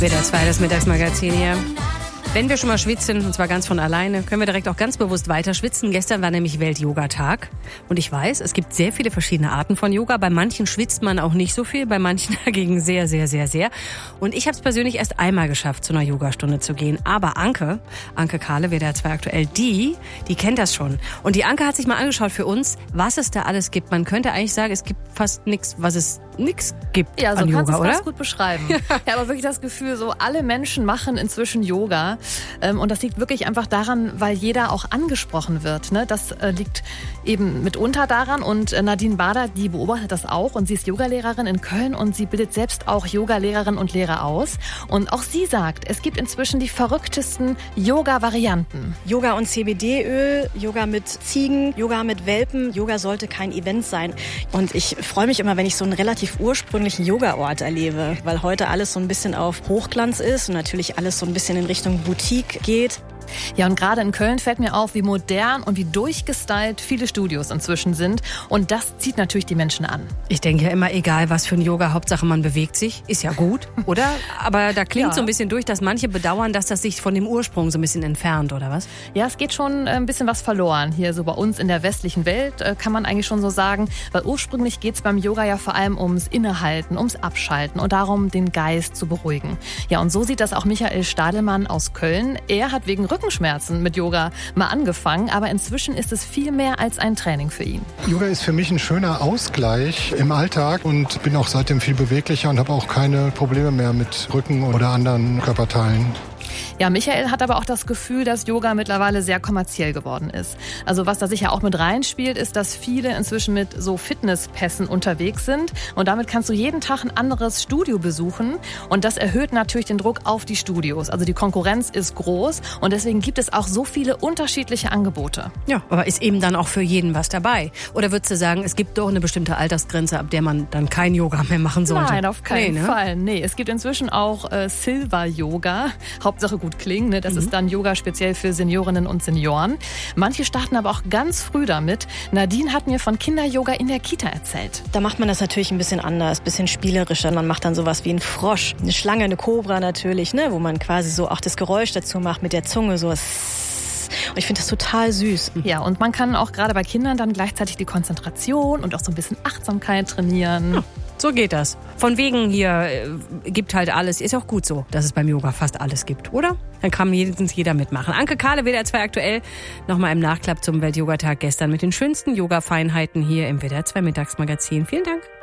WDR 2, das Mittagsmagazin hier. Wenn wir schon mal schwitzen, und zwar ganz von alleine, können wir direkt auch ganz bewusst weiter schwitzen. Gestern war nämlich Welt-Yoga-Tag. Und ich weiß, es gibt sehr viele verschiedene Arten von Yoga. Bei manchen schwitzt man auch nicht so viel, bei manchen dagegen sehr, sehr, sehr, sehr. Und ich habe es persönlich erst einmal geschafft, zu einer Yogastunde zu gehen. Aber Anke Kahle, WDR 2 aktuell, die kennt das schon. Und die Anke hat sich mal angeschaut für uns, was es da alles gibt. Man könnte eigentlich sagen, es gibt fast nichts, was es nichts gibt ja, so an Yoga, kannst du es oder? ganz gut beschreiben. Ja, aber wirklich das Gefühl, so alle Menschen machen inzwischen Yoga. Und das liegt wirklich einfach daran, weil jeder auch angesprochen wird. Ne? Das liegt eben mitunter daran. Und Nadine Bader, die beobachtet das auch. Und sie ist Yogalehrerin in Köln und sie bildet selbst auch Yogalehrerinnen und Lehrer aus. Und auch sie sagt, es gibt inzwischen die verrücktesten Yoga-Varianten. Yoga und CBD-Öl, Yoga mit Ziegen, Yoga mit Welpen. Yoga sollte kein Event sein. Und ich freue mich immer, wenn ich so einen relativ ursprünglichen Yoga-Ort erlebe, weil heute alles so ein bisschen auf Hochglanz ist und natürlich alles so ein bisschen in Richtung Boutique geht. Ja, und gerade in Köln fällt mir auf, wie modern und wie durchgestylt viele Studios inzwischen sind. Und das zieht natürlich die Menschen an. Ich denke ja immer, egal was für ein Yoga, Hauptsache man bewegt sich, ist ja gut, oder? Aber da klingt so ein bisschen durch, dass manche bedauern, dass das sich von dem Ursprung so ein bisschen entfernt, oder was? Ja, es geht schon ein bisschen was verloren. Hier so bei uns in der westlichen Welt kann man eigentlich schon so sagen. Weil ursprünglich geht es beim Yoga ja vor allem ums Innehalten, ums Abschalten und darum, den Geist zu beruhigen. Ja, und so sieht das auch Michael Stadelmann aus Köln. Er hat wegen Rückenschmerzen mit Yoga mal angefangen, aber inzwischen ist es viel mehr als ein Training für ihn. Yoga ist für mich ein schöner Ausgleich im Alltag und bin auch seitdem viel beweglicher und habe auch keine Probleme mehr mit Rücken oder anderen Körperteilen. Ja, Michael hat aber auch das Gefühl, dass Yoga mittlerweile sehr kommerziell geworden ist. Also was da sicher auch mit reinspielt, ist, dass viele inzwischen mit so Fitnesspässen unterwegs sind. Und damit kannst du jeden Tag ein anderes Studio besuchen. Und das erhöht natürlich den Druck auf die Studios. Also die Konkurrenz ist groß und deswegen gibt es auch so viele unterschiedliche Angebote. Ja, aber ist eben dann auch für jeden was dabei? Oder würdest du sagen, es gibt doch eine bestimmte Altersgrenze, ab der man dann kein Yoga mehr machen sollte? Nein, auf keinen Fall. Nee, es gibt inzwischen auch Silver-Yoga. Hauptsache gut klingen. Ne? Das ist dann Yoga speziell für Seniorinnen und Senioren. Manche starten aber auch ganz früh damit. Nadine hat mir von Kinder-Yoga in der Kita erzählt. Da macht man das natürlich ein bisschen anders, ein bisschen spielerischer. Man macht dann sowas wie einen Frosch, eine Schlange, eine Kobra natürlich, ne? Wo man quasi so auch das Geräusch dazu macht mit der Zunge, so. Und ich finde das total süß. Ja, und man kann auch gerade bei Kindern dann gleichzeitig die Konzentration und auch so ein bisschen Achtsamkeit trainieren. Ja, so geht das. Von wegen hier gibt halt alles. Ist auch gut so, dass es beim Yoga fast alles gibt, oder? Dann kann wenigstens jeder mitmachen. Anke Kahle, WDR 2 aktuell. Nochmal im Nachklapp zum Welt-Yoga-Tag gestern mit den schönsten Yoga-Feinheiten hier im WDR 2 Mittagsmagazin. Vielen Dank.